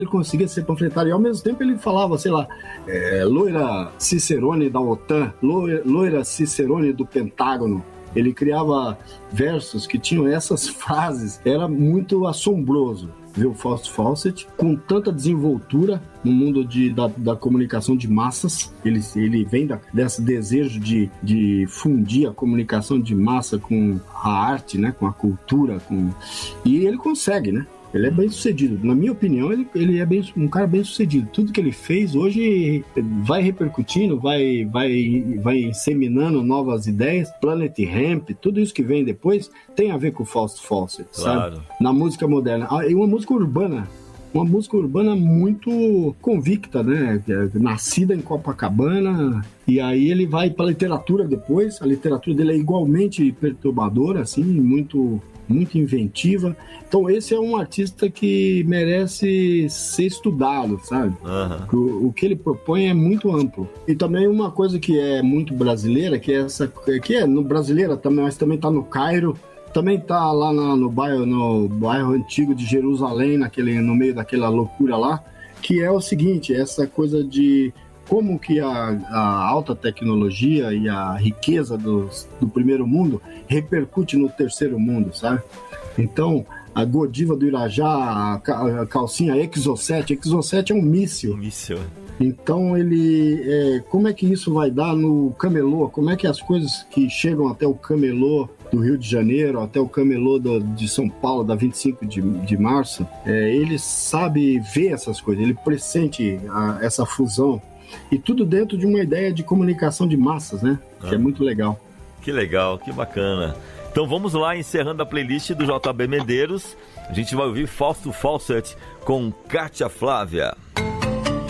ele conseguia ser panfletário e ao mesmo tempo ele falava, sei lá, loira Cicerone da OTAN, loira Cicerone do Pentágono. Ele criava versos que tinham essas frases. Era muito assombroso ver o Fausto Fawcett com tanta desenvoltura no mundo da comunicação de massas. Ele vem desse desejo de fundir a comunicação de massa com a arte, né, com a cultura, e ele consegue, né? Ele é bem sucedido. Na minha opinião, ele é um cara bem sucedido. Tudo que ele fez hoje vai repercutindo, vai inseminando novas ideias. Planet Hemp, tudo isso que vem depois tem a ver com o Fausto Fawcett, claro. Sabe? Na música moderna. E uma música urbana muito convicta, né? Nascida em Copacabana. E aí ele vai para a literatura depois. A literatura dele é igualmente perturbadora, assim, muito inventiva. Então esse é um artista que merece ser estudado, sabe? Uhum. O que ele propõe é muito amplo. E também uma coisa que é muito brasileira, que é no brasileira também, mas também tá no Cairo, também tá lá no bairro antigo de Jerusalém, no meio daquela loucura lá, que é o seguinte, essa coisa de como que a alta tecnologia e a riqueza do primeiro mundo repercute no terceiro mundo, sabe? Então, a Godiva do Irajá, a calcinha Exocet é um míssil. Então, como é que isso vai dar no camelô? Como é que as coisas que chegam até o camelô do Rio de Janeiro, até o camelô de São Paulo, da 25 de março, ele sabe ver essas coisas, ele pressente essa fusão. E tudo dentro de uma ideia de comunicação de massas, né? Que é muito legal. Que legal, que bacana. Então vamos lá, encerrando a playlist do JB Medeiros. A gente vai ouvir Fausto Fawcett com Kátia Flávia.